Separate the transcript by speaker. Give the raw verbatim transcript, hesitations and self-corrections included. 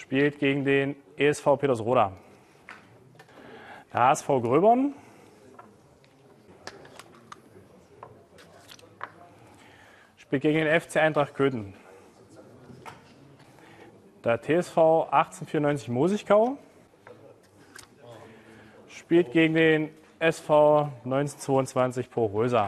Speaker 1: spielt gegen den E S V Petersroda. Der H S V Gröbern spielt gegen den F C Eintracht Köthen. Der T S V achtzehnhundertvierundneunzig Mosigkau spielt gegen den S V neunzehnhundertzweiundzwanzig Porösa.